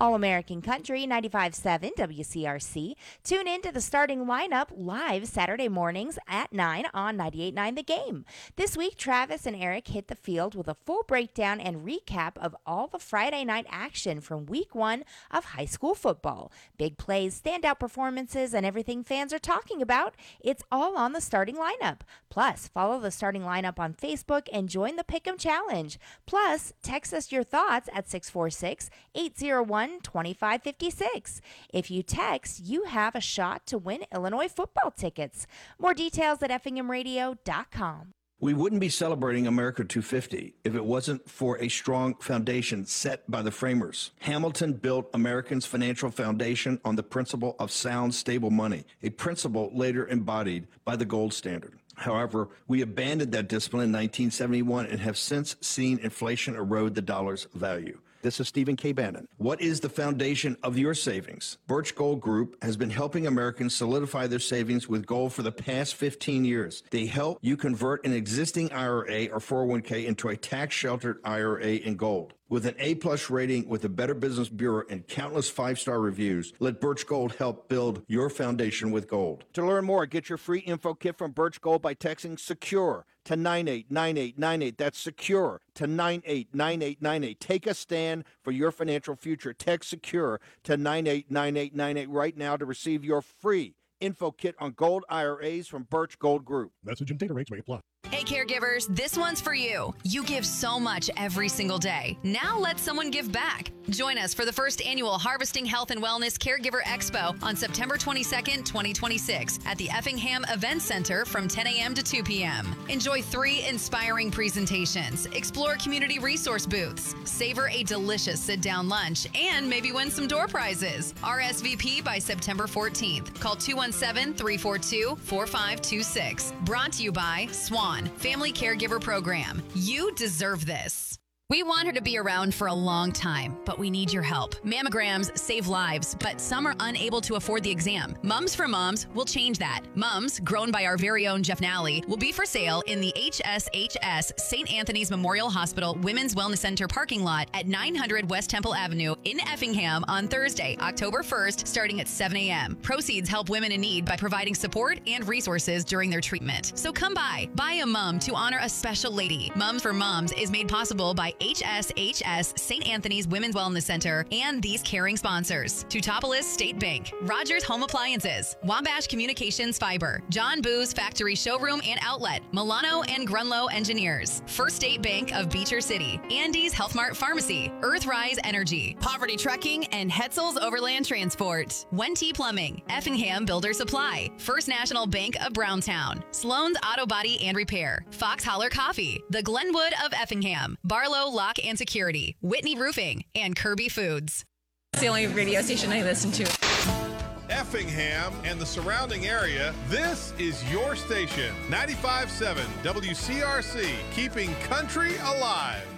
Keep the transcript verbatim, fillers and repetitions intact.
All-American Country ninety-five point seven W C R C. Tune in to the starting lineup live Saturday mornings at nine on ninety-eight point nine The Game. This week, Travis and Eric hit the field with a full breakdown and recap of all the Friday night action from week one of high school football. Big plays, standout performances, and everything fans are talking about. It's all on the starting lineup. Plus, follow the starting lineup on Facebook and join the Pick'em Challenge. Plus, text us your thoughts at six four six, eight zero one, two five five six. If you text, you have a shot to win Illinois football tickets. More details at effingham radio dot com. We wouldn't be celebrating America two fifty if it wasn't for a strong foundation set by the framers. Hamilton built Americans' financial foundation on the principle of sound, stable money, a principle later embodied by the gold standard. However, we abandoned that discipline in nineteen seventy-one and have since seen inflation erode the dollar's value. This is Stephen K. Bannon. What is the foundation of your savings? Birch Gold Group has been helping Americans solidify their savings with gold for the past fifteen years. They help you convert an existing I R A or four oh one k into a tax-sheltered I R A in gold. With an A-plus rating with the Better Business Bureau and countless five-star reviews, let Birch Gold help build your foundation with gold. To learn more, get your free info kit from Birch Gold by texting SECURE to nine eight nine eight nine eight. That's SECURE to nine eight nine eight nine eight. Take a stand for your financial future. Text SECURE to nine eight nine eight nine eight right now to receive your free info kit on gold I R As from Birch Gold Group. Message and data rates may apply. Hey caregivers, this one's for you. You give so much every single day. Now let someone give back. Join us for the first annual Harvesting Health and Wellness Caregiver Expo on September twenty-second, twenty twenty-six at the Effingham Event Center from ten a.m. to two p.m. Enjoy three inspiring presentations, explore community resource booths, savor a delicious sit-down lunch, and maybe win some door prizes. R S V P by September fourteenth. Call two one seven, three four two, four five two six. Brought to you by Swan Family Caregiver Program. You deserve this. We want her to be around for a long time, but we need your help. Mammograms save lives, but some are unable to afford the exam. Mums for Moms will change that. Mums, grown by our very own Jeff Nally, will be for sale in the H S H S Saint Anthony's Memorial Hospital Women's Wellness Center parking lot at nine hundred West Temple Avenue in Effingham on Thursday, October first, starting at seven a.m. Proceeds help women in need by providing support and resources during their treatment. So come by, buy a mum to honor a special lady. Mums for Moms is made possible by H S H S Saint Anthony's Women's Wellness Center and these caring sponsors: Teutopolis State Bank, Rogers Home Appliances, Wabash Communications Fiber, John Boo's Factory Showroom and Outlet, Milano and Grunlow Engineers, First State Bank of Beecher City, Andy's Health Mart Pharmacy, Earthrise Energy, Poverty Trucking, and Hetzel's Overland Transport, Wente Plumbing, Effingham Builder Supply, First National Bank of Browntown, Sloan's Auto Body and Repair, Fox Holler Coffee, the Glenwood of Effingham, Barlow Lock and Security, Whitney Roofing, and Kirby Foods. It's the only radio station I listen to. Effingham and the surrounding area, this is your station, ninety-five point seven W C R C, keeping country alive.